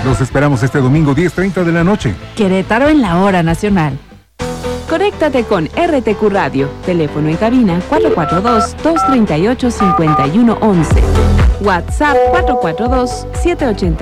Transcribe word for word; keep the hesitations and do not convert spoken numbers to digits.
Los esperamos este domingo diez treinta de la noche. Querétaro en la hora nacional. Conéctate con R T Q Radio. Teléfono en cabina cuatro cuatro dos, dos tres ocho, cinco uno uno uno. WhatsApp cuatro cuatro dos, siete ocho